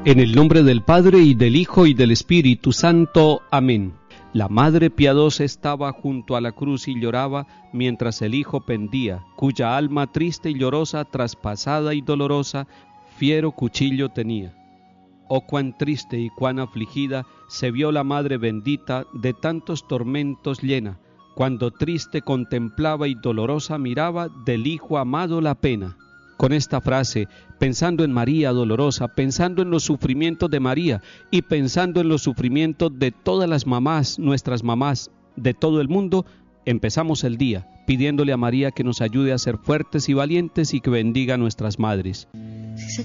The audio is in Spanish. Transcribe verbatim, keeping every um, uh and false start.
En el nombre del Padre, y del Hijo, y del Espíritu Santo. Amén. La Madre piadosa estaba junto a la cruz y lloraba, mientras el Hijo pendía, cuya alma triste y llorosa, traspasada y dolorosa, fiero cuchillo tenía. Oh, cuán triste y cuán afligida se vio la Madre bendita, de tantos tormentos llena, cuando triste contemplaba y dolorosa miraba del Hijo amado la pena. Con esta frase, pensando en María dolorosa, pensando en los sufrimientos de María y pensando en los sufrimientos de todas las mamás, nuestras mamás, de todo el mundo, empezamos el día pidiéndole a María que nos ayude a ser fuertes y valientes y que bendiga a nuestras madres. Si se